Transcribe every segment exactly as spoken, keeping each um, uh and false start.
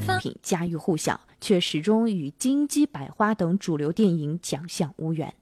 品家喻户晓，却始终与金鸡百花等主流电影奖项无缘。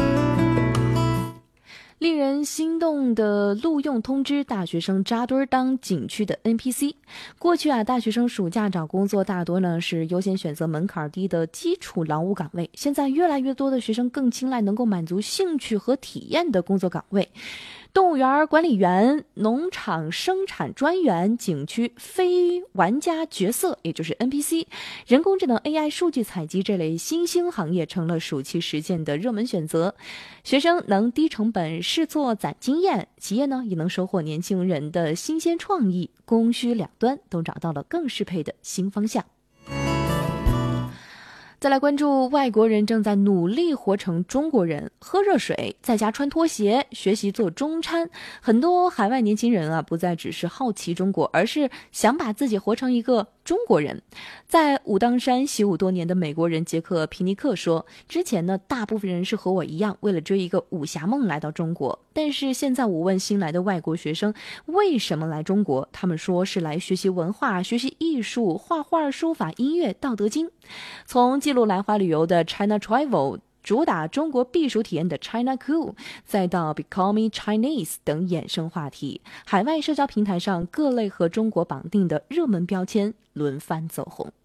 令人心动的录用通知，大学生扎堆当景区的 N P C。 过去啊，大学生暑假找工作大多呢是优先选择门槛低的基础劳务岗位，现在越来越多的学生更青睐能够满足兴趣和体验的工作岗位。动物园管理员、农场生产专员、景区非玩家角色，也就是 N P C， 人工智能 A I 数据采集这类新兴行业成了暑期实践的热门选择。学生能低成本试错攒经验，企业呢也能收获年轻人的新鲜创意，供需两端都找到了更适配的新方向。再来关注外国人正在努力活成中国人，喝热水，在家穿拖鞋，学习做中餐。很多海外年轻人啊，不再只是好奇中国，而是想把自己活成一个中国人。在武当山习武多年的美国人杰克皮尼克说，之前呢，大部分人是和我一样，为了追一个武侠梦来到中国。但是现在我问新来的外国学生为什么来中国，他们说是来学习文化、学习艺术、画画、书法、音乐、道德经。从记录来华旅游的 China Travel， 主打中国避暑体验的 China Cool， 再到 Becoming Chinese 等衍生话题，海外社交平台上各类和中国绑定的热门标签轮番走红。